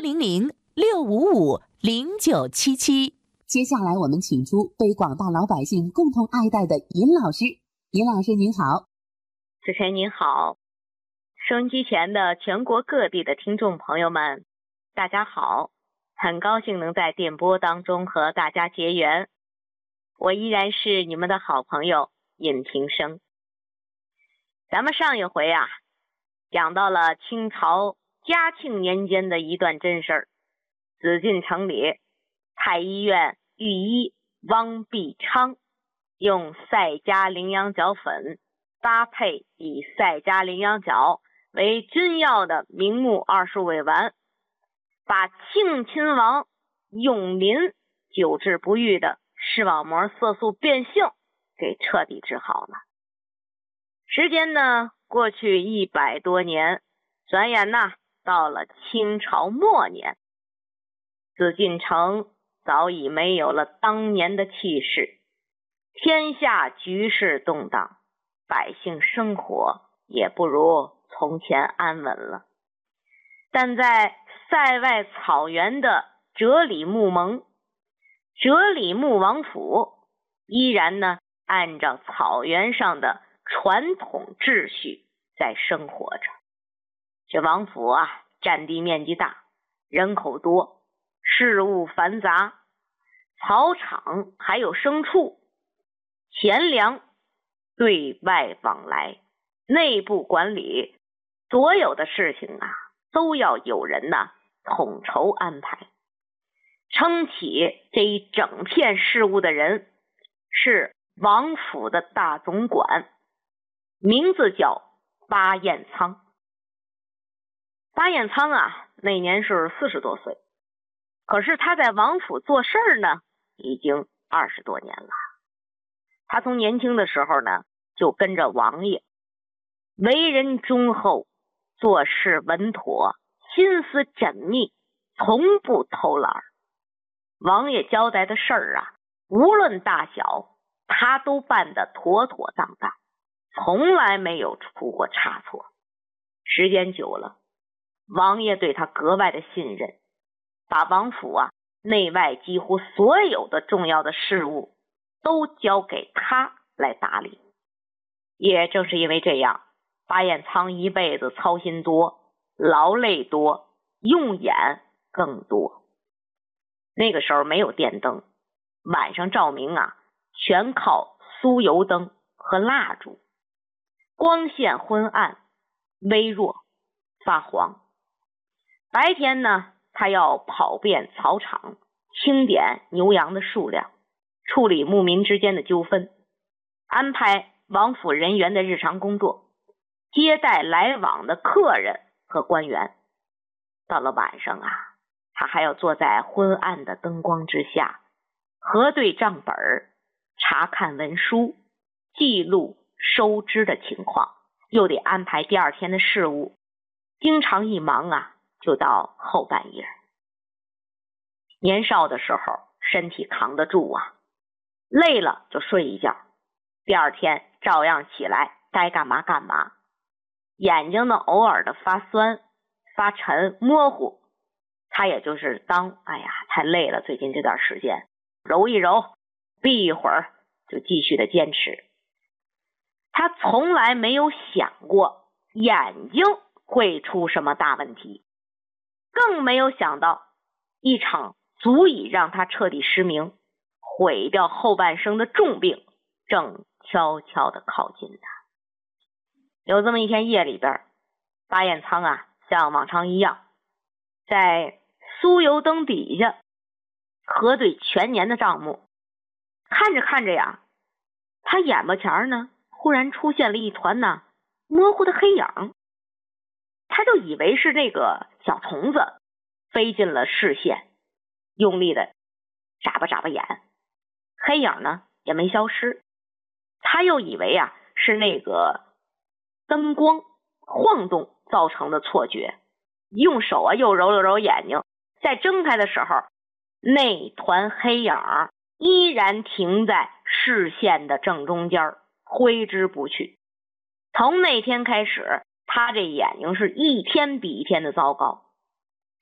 400-655-0977。 接下来我们请出被广大老百姓共同爱戴的尹老师。尹老师您好。 主持人您好，收音机前的全国各地的听众朋友们，大家好，很高兴能在电波当中和大家结缘。我依然是你们的好朋友尹平生。咱们上一回啊，讲到了清朝嘉庆年间的一段真事儿。紫禁城里，太医院御医汪必昌用赛迦羚羊角粉搭配以赛迦羚羊角为君药的明目20味丸，把庆亲王永临久治不愈的视网膜色素变性给彻底治好了。时间呢，过去100多年，转眼呢，到了清朝末年，紫禁城早已没有了当年的气势，天下局势动荡，百姓生活也不如从前安稳了。但在塞外草原的哲里木盟，哲里木王府依然呢，按照草原上的传统秩序在生活着。这王府啊，占地面积大，人口多，事务繁杂，草场还有牲畜，钱粮对外往来，内部管理，所有的事情啊，都要有人呢统筹安排。撑起这一整片事务的人是王府的大总管，名字叫巴彦仓。巴彦仓啊，那年是40多岁，可是他在王府做事呢，已经20多年了。他从年轻的时候呢，就跟着王爷，为人忠厚，做事稳妥，心思缜密，从不偷懒。王爷交代的事儿啊，无论大小，他都办得妥妥当当，从来没有出过差错。时间久了，王爷对他格外的信任，把王府啊内外几乎所有的重要的事务都交给他来打理。也正是因为这样，巴彦仓一辈子操心多，劳累多，用眼更多。那个时候没有电灯，晚上照明啊，全靠酥油灯和蜡烛，光线昏暗，微弱，发黄。白天呢，他要跑遍草场，清点牛羊的数量，处理牧民之间的纠纷，安排王府人员的日常工作，接待来往的客人和官员。到了晚上啊，他还要坐在昏暗的灯光之下，核对账本，查看文书，记录收支的情况，又得安排第二天的事务，经常一忙啊，就到后半夜。年少的时候身体扛得住啊，累了就睡一觉，第二天照样起来，该干嘛干嘛。眼睛呢偶尔的发酸发沉模糊，他也就是当太累了，最近这段时间揉一揉，闭一会儿，就继续的坚持。他从来没有想过眼睛会出什么大问题，更没有想到一场足以让他彻底失明，毁掉后半生的重病正悄悄的靠近他。有这么一天夜里边，巴彦仓啊，像往常一样，在酥油灯底下核对全年的账目。看着看着呀，他眼巴前呢，忽然出现了一团模糊的黑影，他就以为是那个小虫子飞进了视线，用力的眨巴眨巴眼，黑影呢也没消失。他又以为是那个灯光晃动造成的错觉，用手又揉了揉眼睛，在睁开的时候，那团黑影依然停在视线的正中间，挥之不去。从那天开始，他这眼睛是一天比一天的糟糕，